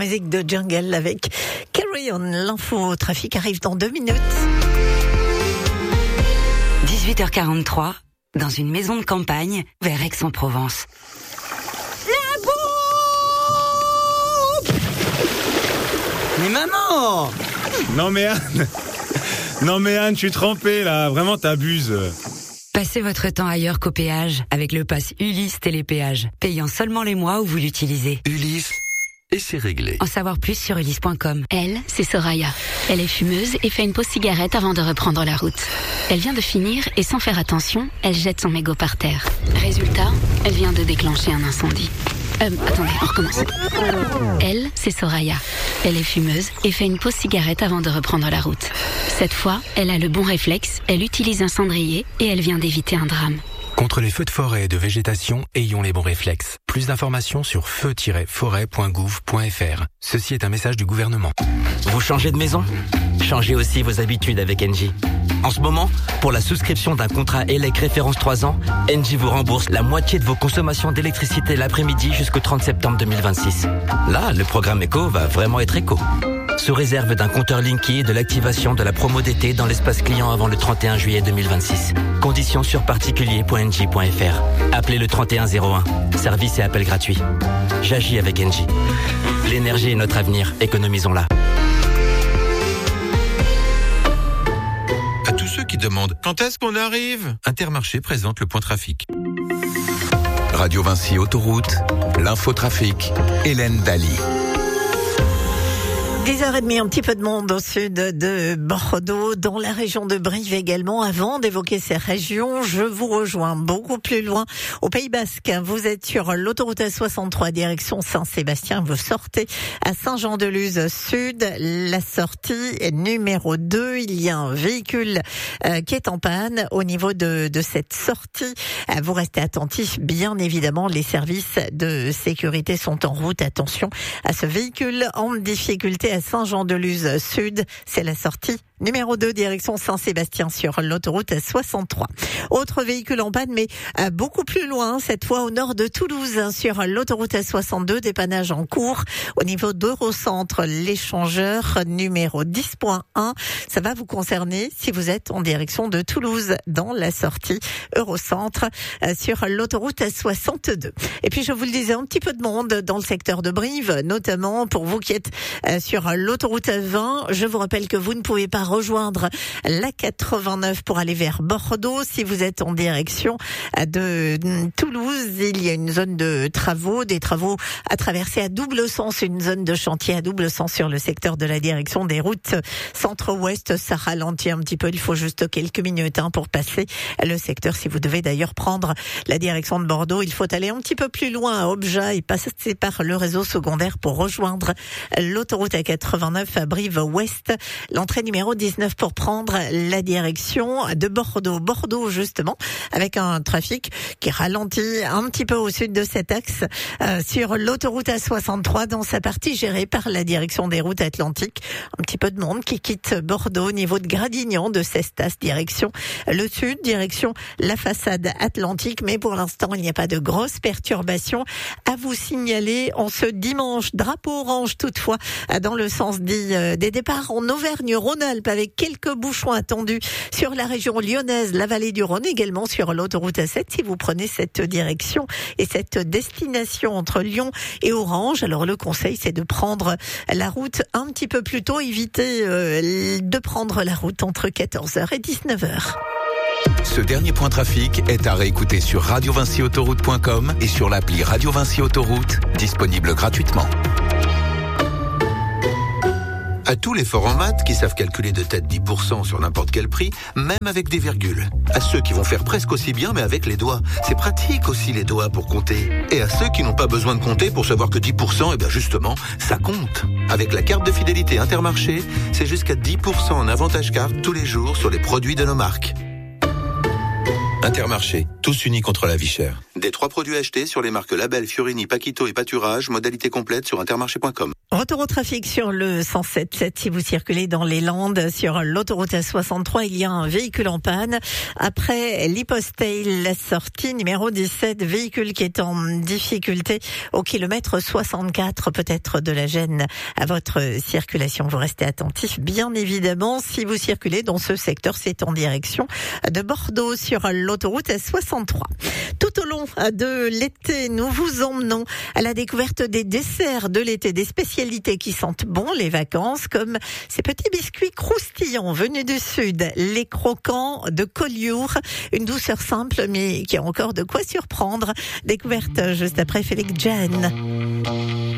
musique de Jungle avec Carry On. L'info trafic arrive dans 2 minutes. 18h43, dans une maison de campagne, vers Aix-en-Provence. La bombe! Mais maman! Non mais Anne, je suis trempé là, vraiment t'abuses. Passez votre temps ailleurs qu'au péage avec le pass Ulysse Télépéage, payant seulement les mois où vous l'utilisez. Ulysse, et c'est réglé. En savoir plus sur ulysse.com. Elle, c'est Soraya. Elle est fumeuse et fait une pause cigarette avant de reprendre la route. Elle vient de finir et sans faire attention, elle jette son mégot par terre. Résultat, elle vient de déclencher un incendie. Attendez, on recommence. Elle, c'est Soraya. Elle est fumeuse et fait une pause cigarette avant de reprendre la route. Cette fois, elle a le bon réflexe, elle utilise un cendrier et elle vient d'éviter un drame. Contre les feux de forêt et de végétation, ayons les bons réflexes. Plus d'informations sur feu-forêt.gouv.fr. Ceci est un message du gouvernement. Vous changez de maison ? Changez aussi vos habitudes avec Engie. En ce moment, pour la souscription d'un contrat ELEC référence 3 ans, Engie vous rembourse la moitié de vos consommations d'électricité l'après-midi jusqu'au 30 septembre 2026. Là, le programme éco va vraiment être éco. Sous réserve d'un compteur Linky et de l'activation de la promo d'été dans l'espace client avant le 31 juillet 2026. Conditions sur particulier.engie.fr. Appelez le 3101. Service et appel gratuit. J'agis avec Engie. L'énergie est notre avenir. Économisons-la. À tous ceux qui demandent quand est-ce qu'on arrive, Intermarché présente le point trafic. Radio Vinci Autoroute, l'infotrafic, Hélène Daly. 10h30, un petit peu de monde au sud de Bordeaux, dans la région de Brive également. Avant d'évoquer ces régions, je vous rejoins beaucoup plus loin au Pays Basque. Vous êtes sur l'autoroute A63 direction Saint-Sébastien. Vous sortez à Saint-Jean-de-Luz Sud. La sortie numéro 2. Il y a un véhicule qui est en panne au niveau de cette sortie. Vous restez attentifs, bien évidemment. Les services de sécurité sont en route. Attention à ce véhicule en difficulté à Saint-Jean-de-Luz Sud, c'est la sortie numéro 2, direction Saint-Sébastien sur l'autoroute A63. Autre véhicule en panne, mais beaucoup plus loin, cette fois au nord de Toulouse, sur l'autoroute A62, dépannage en cours au niveau d'Eurocentre, l'échangeur numéro 10.1. Ça va vous concerner si vous êtes en direction de Toulouse, dans la sortie Eurocentre sur l'autoroute A62. Et puis je vous le disais, un petit peu de monde dans le secteur de Brive, notamment pour vous qui êtes sur l'autoroute A20. Je vous rappelle que vous ne pouvez pas rejoindre la 89 pour aller vers Bordeaux. Si vous êtes en direction de Toulouse, il y a une zone de travaux, des travaux à traverser à double sens, une zone de chantier à double sens sur le secteur de la direction des routes centre-ouest. Ça ralentit un petit peu, il faut juste quelques minutes pour passer le secteur. Si vous devez d'ailleurs prendre la direction de Bordeaux, il faut aller un petit peu plus loin à Obja et passer par le réseau secondaire pour rejoindre l'autoroute A89 à Brive-Ouest. L'entrée numéro 19 pour prendre la direction de Bordeaux. Bordeaux, justement, avec un trafic qui ralentit un petit peu au sud de cet axe sur l'autoroute A63 dans sa partie gérée par la direction des routes atlantiques. Un petit peu de monde qui quitte Bordeaux au niveau de Gradignan, de Cestas, direction le sud, direction la façade atlantique. Mais pour l'instant, il n'y a pas de grosses perturbations à vous signaler en ce dimanche. Drapeau orange toutefois dans le sens des départs en Auvergne-Rhône-Alpes, avec quelques bouchons attendus sur la région lyonnaise, la vallée du Rhône, également sur l'autoroute A7 si vous prenez cette direction et cette destination entre Lyon et Orange. Alors le conseil, c'est de prendre la route un petit peu plus tôt, évitez de prendre la route entre 14h et 19h. Ce dernier point trafic est à réécouter sur radiovinciautoroute.com et sur l'appli Radio Vinci Autoroute, disponible gratuitement. À tous les forts en maths qui savent calculer de tête 10% sur n'importe quel prix, même avec des virgules. À ceux qui vont faire presque aussi bien mais avec les doigts. C'est pratique aussi les doigts pour compter. Et à ceux qui n'ont pas besoin de compter pour savoir que 10%, eh bien justement, ça compte. Avec la carte de fidélité Intermarché, c'est jusqu'à 10% en avantage carte tous les jours sur les produits de nos marques. Intermarché, tous unis contre la vie chère. Des 3 produits achetés sur les marques Label, Fiorini, Paquito et Pâturage, modalité complète sur intermarché.com. Retour au trafic sur le 107.7 si vous circulez dans les Landes. Sur l'autoroute A63, il y a un véhicule en panne. Après l'Hypostail, la sortie numéro 17, véhicule qui est en difficulté au kilomètre 64, peut-être de la gêne à votre circulation. Vous restez attentifs, bien évidemment. Si vous circulez dans ce secteur, c'est en direction de Bordeaux sur l'autoroute A63. Tout au long de l'été, nous vous emmenons à la découverte des desserts de l'été, des spécialités qui sentent bon les vacances, comme ces petits biscuits croustillants venus du sud, les croquants de Collioure, une douceur simple mais qui a encore de quoi surprendre. Découverte juste après Félix Jeanne.